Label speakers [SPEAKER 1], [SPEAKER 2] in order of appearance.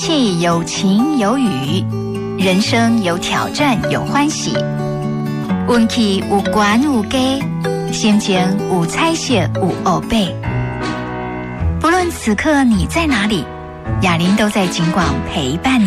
[SPEAKER 1] 气有晴有雨，人生有挑战有欢喜，运气有悬有低，心情有彩色有黑白。不论此刻你在哪里，雅玲都在警广陪伴你。